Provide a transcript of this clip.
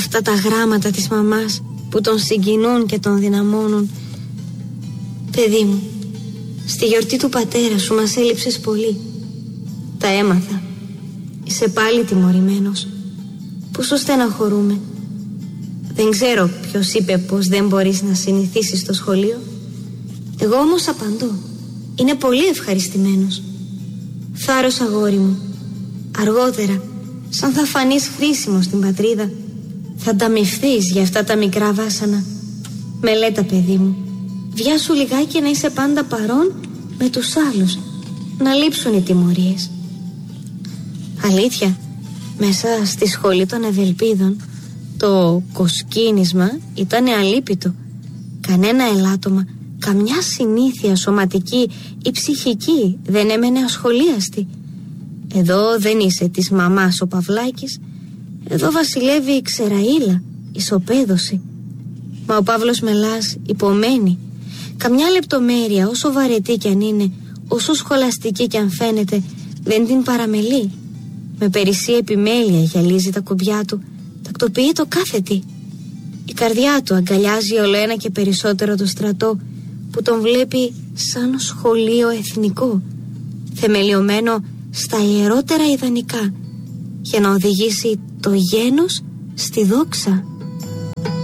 αυτά τα γράμματα της μαμάς που τον συγκινούν και τον δυναμώνουν. Παιδί μου, στη γιορτή του πατέρα σου μας έλειψες πολύ. Τα έμαθα. Είσαι πάλι τιμωρημένος. Πόσο στεναχωρούμε. Δεν ξέρω ποιος είπε πως δεν μπορείς να συνηθίσεις στο σχολείο. Εγώ όμως απαντώ. Είναι πολύ ευχαριστημένος. Θάρρος αγόρι μου. Αργότερα, σαν θα φανείς χρήσιμο στην πατρίδα, θα ανταμοιφθείς για αυτά τα μικρά βάσανα. Μελέτα, παιδί μου. Βιάσου λιγάκι να είσαι πάντα παρόν με τους άλλους, να λείψουν οι τιμωρίες. Αλήθεια, μέσα στη σχολή των Ευελπίδων το κοσκίνισμα ήταν αλίπητο. Κανένα ελάττωμα, καμιά συνήθεια σωματική ή ψυχική δεν έμενε ασχολίαστη. Εδώ δεν είσαι της μαμάς ο Παυλάκης. Εδώ βασιλεύει η ξεραΐλα, η σοπέδωση. Μα ο Παύλος Μελάς υπομένει. Καμιά λεπτομέρεια, όσο βαρετή κι αν είναι, όσο σχολαστική κι αν φαίνεται, δεν την παραμελεί. Με περισσή επιμέλεια γυαλίζει τα κουμπιά του, τακτοποιεί το κάθε τι. Η καρδιά του αγκαλιάζει ολοένα και περισσότερο το στρατό, που τον βλέπει σαν σχολείο εθνικό, θεμελιωμένο στα ιερότερα ιδανικά, για να οδηγήσει το γένος στη δόξα.